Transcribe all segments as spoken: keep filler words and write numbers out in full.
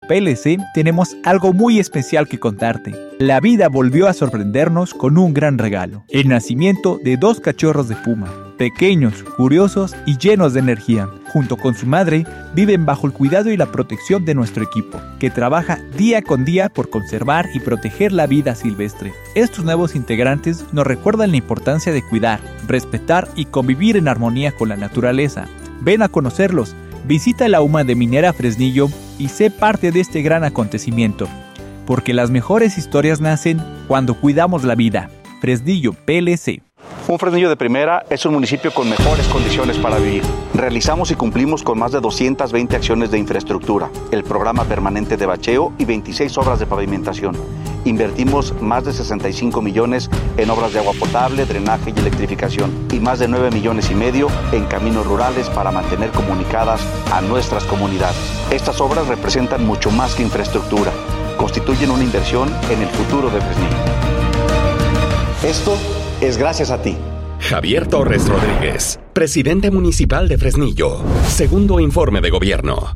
P L C tenemos algo muy especial que contarte. La vida volvió a sorprendernos con un gran regalo: el nacimiento de dos cachorros de puma, pequeños, curiosos y llenos de energía. Junto con su madre, viven bajo el cuidado y la protección de nuestro equipo, que trabaja día con día por conservar y proteger la vida silvestre. Estos nuevos integrantes nos recuerdan la importancia de cuidar, respetar y convivir en armonía con la naturaleza. Ven a conocerlos, visita la U M A de Minera Fresnillo y sé parte de este gran acontecimiento, porque las mejores historias nacen cuando cuidamos la vida. Fresnillo P L C. Un Fresnillo de primera es un municipio con mejores condiciones para vivir. Realizamos y cumplimos con más de doscientas veinte acciones de infraestructura, el programa permanente de bacheo y veintiséis obras de pavimentación. Invertimos más de sesenta y cinco millones en obras de agua potable, drenaje y electrificación y más de nueve millones y medio en caminos rurales para mantener comunicadas a nuestras comunidades. Estas obras representan mucho más que infraestructura, constituyen una inversión en el futuro de Fresnillo. Esto es gracias a ti. Javier Torres Rodríguez, presidente municipal de Fresnillo. Segundo informe de gobierno.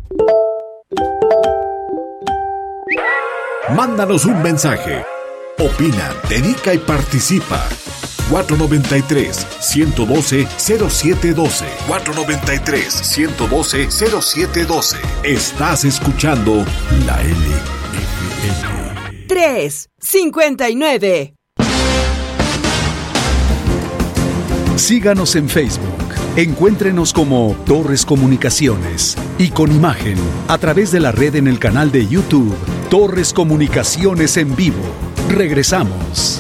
Mándanos un mensaje. Opina, dedica y participa. cuatro noventa y tres, ciento doce, cero siete doce. cuatro noventa y tres, ciento doce, cero siete doce. Estás escuchando la L F M. tres cincuenta y nueve. Síganos en Facebook. Encuéntrenos como Torres Comunicaciones y con imagen a través de la red en el canal de YouTube Torres Comunicaciones en vivo. Regresamos.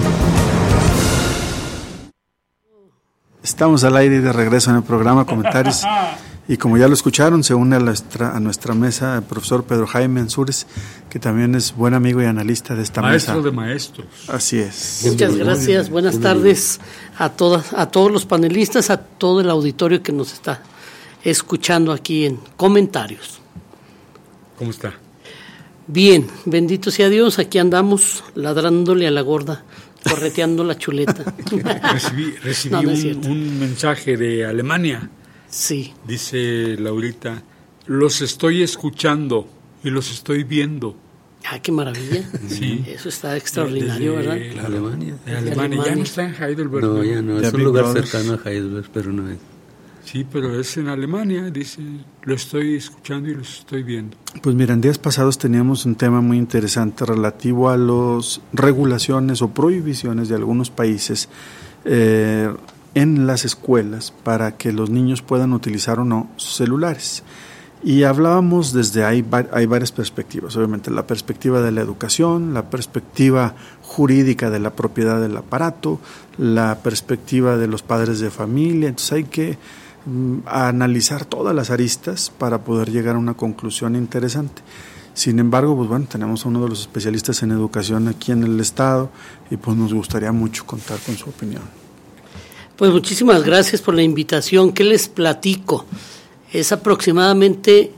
Estamos al aire y de regreso en el programa Comentarios. Y como ya lo escucharon, se une a nuestra, a nuestra mesa el profesor Pedro Jaime Ansúrez, que también es buen amigo y analista de esta Maestro mesa. Maestro de maestros. Así es. Muchas gracias. Buenas tardes a todas, a todos los panelistas, a todo el auditorio que nos está escuchando aquí en Comentarios. ¿Cómo está? Bien, bendito sea Dios, aquí andamos ladrándole a la gorda, correteando la chuleta. Recibí, recibí no, no es un, un mensaje de Alemania. Sí. Dice Laurita, los estoy escuchando y los estoy viendo. Ah, qué maravilla. Sí. Eso está extraordinario, Desde, ¿verdad? Claro, Alemania. De Alemania. Ya no está en Heidelberg. No, ya no. Es un lugar cercano a Heidelberg, pero no es. Sí, pero es en Alemania. Dice, lo estoy escuchando y los estoy viendo. Pues mira, en días pasados teníamos un tema muy interesante relativo a las regulaciones o prohibiciones de algunos países eh, en las escuelas para que los niños puedan utilizar o no sus celulares. Y hablábamos desde ahí, hay varias perspectivas, obviamente la perspectiva de la educación, la perspectiva jurídica de la propiedad del aparato, la perspectiva de los padres de familia. Entonces hay que mm, analizar todas las aristas para poder llegar a una conclusión interesante. Sin embargo, pues bueno, tenemos a uno de los especialistas en educación aquí en el estado y pues nos gustaría mucho contar con su opinión. Pues muchísimas gracias por la invitación. ¿Qué les platico? Es aproximadamente,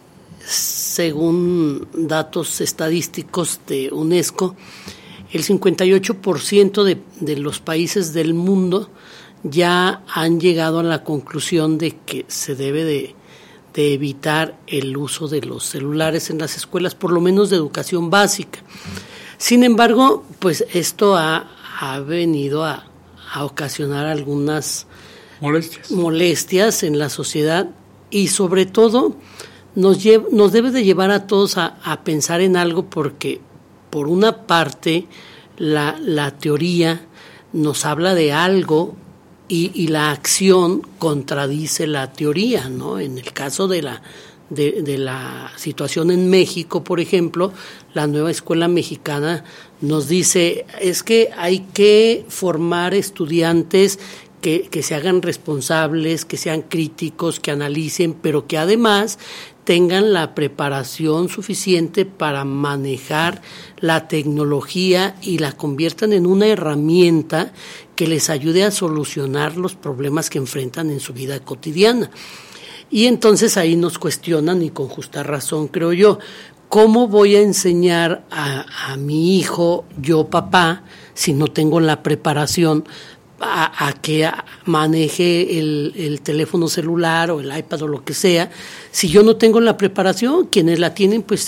según datos estadísticos de UNESCO, el cincuenta y ocho por ciento de, de los países del mundo ya han llegado a la conclusión de que se debe de, de evitar el uso de los celulares en las escuelas, por lo menos de educación básica. Sin embargo, pues esto ha, ha venido a a ocasionar algunas molestias. molestias en la sociedad y sobre todo nos, lleva, nos debe de llevar a todos a, a pensar en algo, porque por una parte la, la teoría nos habla de algo y, y la acción contradice la teoría, ¿no? En el caso de la De, de la situación en México, por ejemplo, la nueva escuela mexicana nos dice es que hay que formar estudiantes que, que se hagan responsables, que sean críticos, que analicen, pero que además tengan la preparación suficiente para manejar la tecnología y la conviertan en una herramienta que les ayude a solucionar los problemas que enfrentan en su vida cotidiana. Y entonces ahí nos cuestionan, y con justa razón creo yo, ¿cómo voy a enseñar a, a mi hijo, yo papá, si no tengo la preparación a, a que maneje el, el teléfono celular o el iPad o lo que sea? Si yo no tengo la preparación, quienes la tienen pues